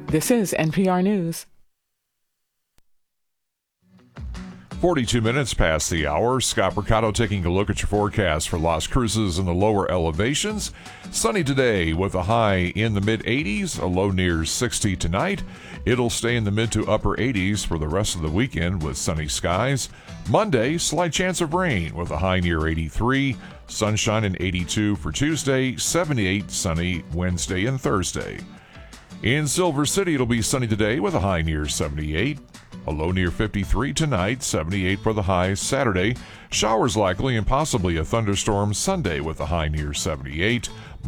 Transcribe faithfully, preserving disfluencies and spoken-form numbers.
This is N P R News. forty-two minutes past the hour. Scott Mercado taking a look at your forecast for Las Cruces in the lower elevations. Sunny today with a high in the mid eighties, a low near sixty tonight. It'll stay in the mid to upper eighties for the rest of the weekend with sunny skies. Monday, slight chance of rain with a high near eighty-three. Sunshine in eighty-two for Tuesday, seventy-eight sunny Wednesday and Thursday. In Silver City, it'll be sunny today with a high near seventy-eight. A low near fifty-three tonight, seventy-eight for the high Saturday. Showers likely and possibly a thunderstorm Sunday with a high near seventy-eight.